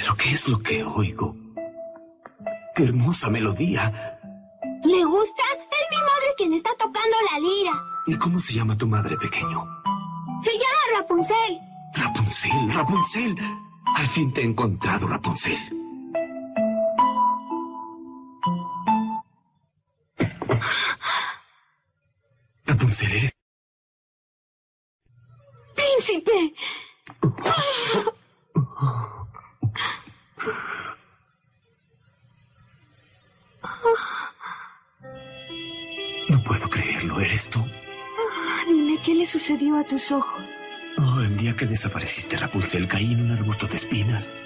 ¿Pero qué es lo que oigo? ¡Qué hermosa melodía! ¿Le gusta? Es mi madre quien está tocando la lira. ¿Y cómo se llama tu madre, pequeño? Se llama Rapunzel. Rapunzel, Rapunzel. Al fin te he encontrado, Rapunzel. Rapunzel, eres... ¡Príncipe! No puedo creerlo, ¿eres tú? Dime, ¿qué le sucedió a tus ojos? Oh, el día que desapareciste, Rapunzel, caí en un arbusto de espinas.